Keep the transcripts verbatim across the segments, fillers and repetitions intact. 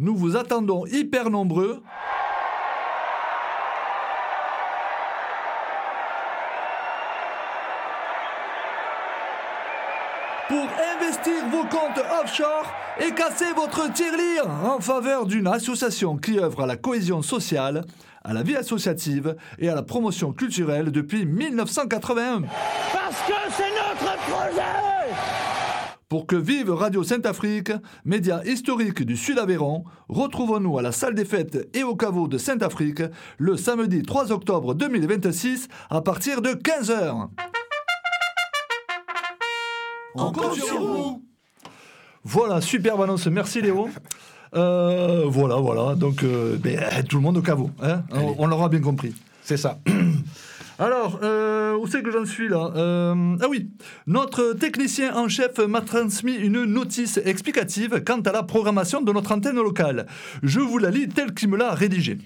Nous vous attendons hyper nombreux. Pour investir vos comptes offshore et casser votre tirelire en faveur d'une association qui œuvre à la cohésion sociale, à la vie associative et à la promotion culturelle depuis dix-neuf cent quatre-vingt-un. Parce que c'est notre projet! Pour que vive Radio Saint-Afrique, média historique du Sud-Aveyron, retrouvons-nous à la salle des fêtes et au caveau de Saint-Afrique le samedi trois octobre deux mille vingt-six à partir de quinze heures. On compte sur vous. Voilà, superbe annonce. Merci Léo. Euh, voilà, voilà. Donc, euh, ben, tout le monde au caveau. Hein, on, on l'aura bien compris. C'est ça. Alors, euh, où c'est que j'en suis là euh, Ah oui, notre technicien en chef m'a transmis une notice explicative quant à la programmation de notre antenne locale. Je vous la lis telle qu'il me l'a rédigée.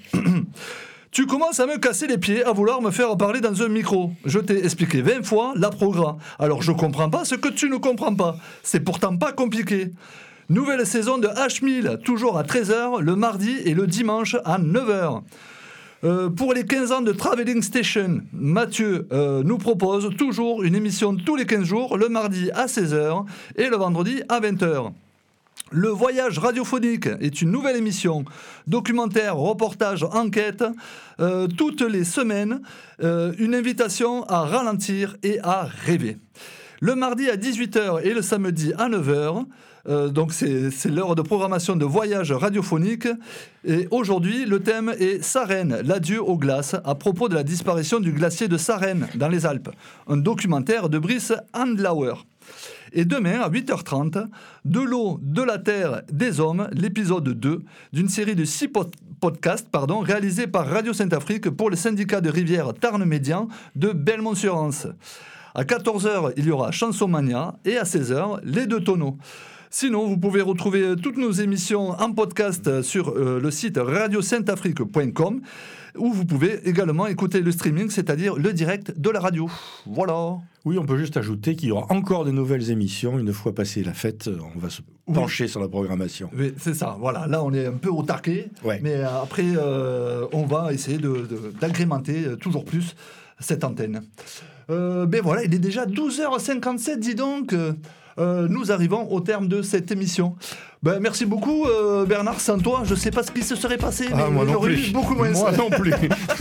Tu commences à me casser les pieds à vouloir me faire parler dans un micro. Je t'ai expliqué vingt fois la progra. Alors je comprends pas ce que tu ne comprends pas. C'est pourtant pas compliqué. Nouvelle saison de H mille, toujours à treize heures, le mardi et le dimanche à neuf heures. Euh, pour les quinze ans de Traveling Station, Mathieu euh, nous propose toujours une émission tous les quinze jours, le mardi à seize heures et le vendredi à vingt heures. Le voyage radiophonique est une nouvelle émission, documentaire, reportage, enquête, euh, toutes les semaines, euh, une invitation à ralentir et à rêver. Le mardi à dix-huit heures et le samedi à neuf heures, euh, donc c'est, c'est l'heure de programmation de voyage radiophonique. Et aujourd'hui, le thème est Sarenne, l'adieu aux glaces, à propos de la disparition du glacier de Sarenne dans les Alpes. Un documentaire de Brice Handlauer. Et demain, à huit heures trente, De l'eau, de la terre, des hommes, l'épisode deux, d'une série de six pod- podcasts pardon, réalisés par Radio Saint-Afrique pour le syndicat de rivière Tarn-Médian de Belmont-sur-Anse. À quatorze heures, il y aura Chansonmania et à seize heures, Les Deux Tonneaux. Sinon, vous pouvez retrouver toutes nos émissions en podcast sur euh, le site radio saint afrique point com où vous pouvez également écouter le streaming, c'est-à-dire le direct de la radio. Voilà. Oui, on peut juste ajouter qu'il y aura encore de nouvelles émissions. Une fois passée la fête, on va se pencher oui. sur la programmation. Oui, c'est ça, voilà. Là, on est un peu au taquet, ouais. mais après, euh, on va essayer de, de, d'agrémenter toujours plus cette antenne. Euh, ben voilà, il est déjà douze heures cinquante-sept, dis donc. Euh, nous arrivons au terme de cette émission. Ben, merci beaucoup euh, Bernard, sans toi, je ne sais pas ce qui se serait passé, ah, mais moi non j'aurais plus. eu beaucoup moins. Moi non plus.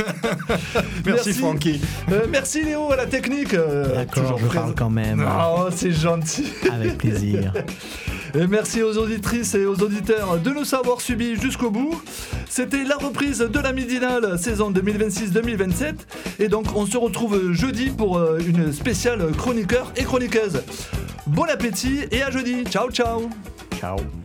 merci, merci Francky. Euh, merci Léo à la technique. Euh, D'accord, je parle quand même. Oh, c'est gentil. Avec plaisir. Et merci aux auditrices et aux auditeurs de nous avoir suivis jusqu'au bout. C'était la reprise de la Midinale saison deux mille vingt-six deux mille vingt-sept. Et donc on se retrouve jeudi pour une spéciale chroniqueur et chroniqueuse. Bon appétit et à jeudi. Ciao, ciao. Ciao.